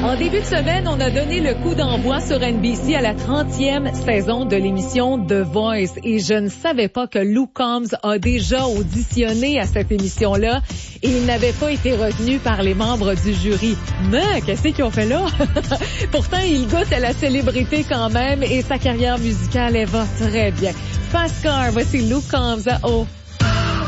En début de semaine, on a donné le coup d'envoi sur NBC à la 30e saison de l'émission The Voice. Et je ne savais pas que Luke Combs a déjà auditionné à cette émission-là et il n'avait pas été retenu par les membres du jury. Mais qu'est-ce qu'ils ont fait là? Pourtant, il goûte à la célébrité quand même et sa carrière musicale, elle va très bien. Fast Car, voici Luke Combs. Oh.